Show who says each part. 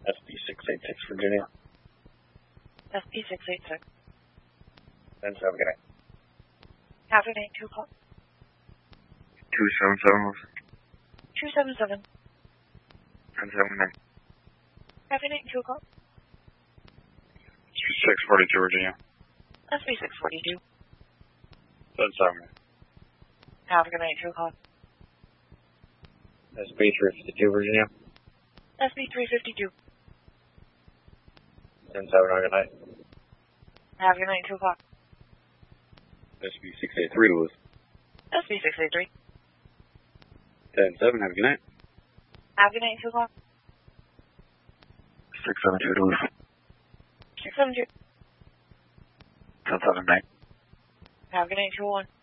Speaker 1: SB686 Virginia.
Speaker 2: SB686.
Speaker 1: 10-7, good night.
Speaker 2: Have a good night, 2 o'clock.
Speaker 1: 277.
Speaker 2: 277.
Speaker 1: 10-7, good night.
Speaker 2: Have a good night, 2 o'clock.
Speaker 1: 642 Virginia.
Speaker 2: SB642.
Speaker 1: 10-7.
Speaker 2: Have a good night, 2 o'clock.
Speaker 1: SB352 Virginia.
Speaker 2: SB352.
Speaker 1: 10-7, good night.
Speaker 2: Have a good night, 2 o'clock.
Speaker 1: SB683 Duluth.
Speaker 2: SB683.
Speaker 1: 10-7, have a good night.
Speaker 2: Have a good night, 2 o'clock.
Speaker 1: 672 Duluth.
Speaker 2: 672.
Speaker 1: 10-7, night.
Speaker 2: Have a good night, 201.